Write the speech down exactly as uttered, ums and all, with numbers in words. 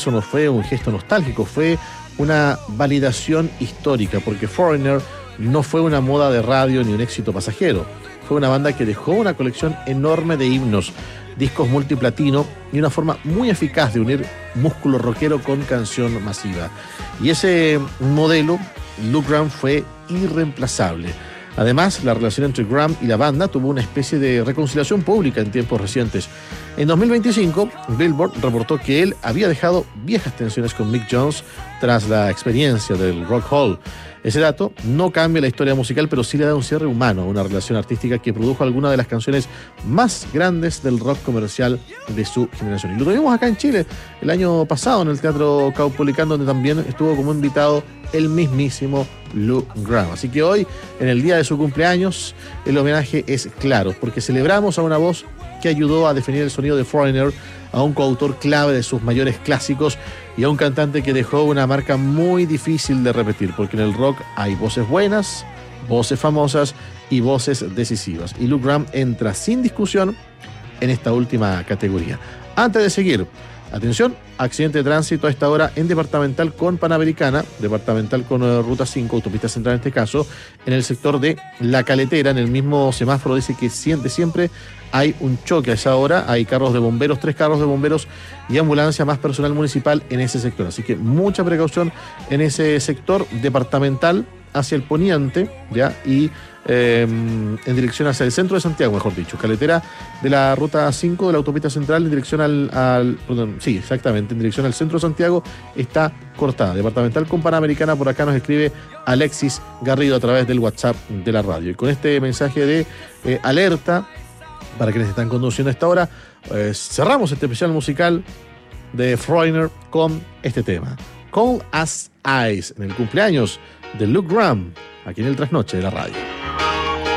eso no fue un gesto nostálgico, fue una validación histórica, porque Foreigner no fue una moda de radio ni un éxito pasajero. Fue una banda que dejó una colección enorme de himnos, discos multiplatino y una forma muy eficaz de unir músculo rockero con canción masiva. Y ese modelo, Luke Graham, fue irreemplazable. Además, la relación entre Graham y la banda tuvo una especie de reconciliación pública en tiempos recientes. En dos mil veinticinco, Billboard reportó que él había dejado viejas tensiones con Mick Jones tras la experiencia del Rock Hall. Ese dato no cambia la historia musical, pero sí le da un cierre humano a una relación artística que produjo algunas de las canciones más grandes del rock comercial de su generación. Y lo tuvimos acá en Chile el año pasado en el Teatro Caupolicán, donde también estuvo como invitado el mismísimo Luke Graham. Así que hoy, en el día de su cumpleaños, el homenaje es claro, porque celebramos a una voz que ayudó a definir el sonido de Foreigner, a un coautor clave de sus mayores clásicos y a un cantante que dejó una marca muy difícil de repetir, porque en el rock hay voces buenas, voces famosas y voces decisivas. Y Luke Graham entra sin discusión en esta última categoría. Antes de seguir, atención, accidente de tránsito a esta hora en Departamental con Panamericana, Departamental con uh, Ruta cinco, Autopista Central en este caso, en el sector de La Caletera, en el mismo semáforo dice que siempre, siempre hay un choque a esa hora, hay carros de bomberos, tres carros de bomberos y ambulancia más personal municipal en ese sector. Así que mucha precaución en ese sector departamental hacia el poniente, ¿ya? Y eh, en dirección hacia el centro de Santiago, mejor dicho. Caletera de la Ruta cinco de la Autopista Central en dirección al, al perdón, sí, exactamente, en dirección al centro de Santiago está cortada. Departamental con Panamericana, por acá nos escribe Alexis Garrido a través del WhatsApp de la radio. Y con este mensaje de eh, alerta para quienes están conduciendo a esta hora, eh, cerramos este especial musical de Foreigner con este tema, Cold as Ice, en el cumpleaños de Luke Graham, aquí en el Trasnoche de la radio.